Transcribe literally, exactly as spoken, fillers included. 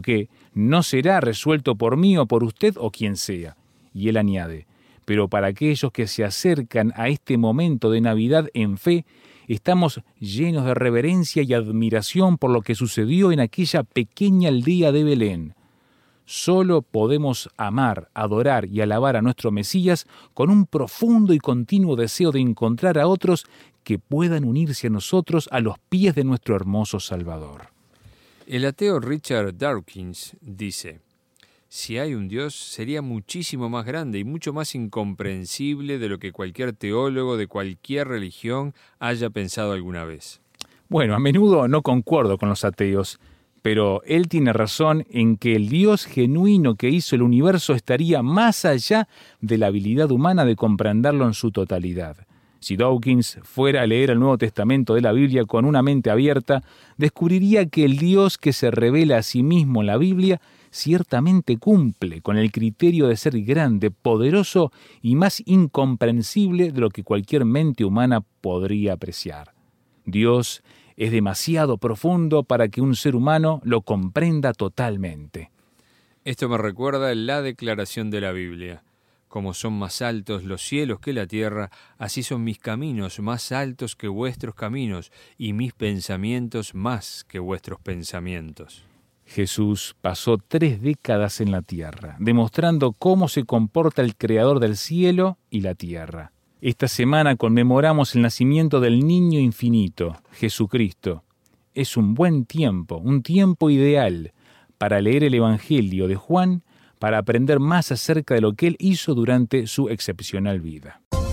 que no será resuelto por mí o por usted o quien sea. Y él añade, pero para aquellos que se acercan a este momento de Navidad en fe, estamos llenos de reverencia y admiración por lo que sucedió en aquella pequeña aldea de Belén. Solo podemos amar, adorar y alabar a nuestro Mesías con un profundo y continuo deseo de encontrar a otros que puedan unirse a nosotros a los pies de nuestro hermoso Salvador. El ateo Richard Dawkins dice, si hay un Dios, sería muchísimo más grande y mucho más incomprensible de lo que cualquier teólogo de cualquier religión haya pensado alguna vez. Bueno, a menudo no concuerdo con los ateos, pero él tiene razón en que el Dios genuino que hizo el universo estaría más allá de la habilidad humana de comprenderlo en su totalidad. Si Dawkins fuera a leer el Nuevo Testamento de la Biblia con una mente abierta, descubriría que el Dios que se revela a sí mismo en la Biblia ciertamente cumple con el criterio de ser grande, poderoso y más incomprensible de lo que cualquier mente humana podría apreciar. Dios es demasiado profundo para que un ser humano lo comprenda totalmente. Esto me recuerda la declaración de la Biblia. Como son más altos los cielos que la tierra, así son mis caminos más altos que vuestros caminos, y mis pensamientos más que vuestros pensamientos. Jesús pasó tres décadas en la tierra, demostrando cómo se comporta el Creador del cielo y la tierra. Esta semana conmemoramos el nacimiento del niño infinito, Jesucristo. Es un buen tiempo, un tiempo ideal para leer el Evangelio de Juan, para aprender más acerca de lo que Él hizo durante su excepcional vida.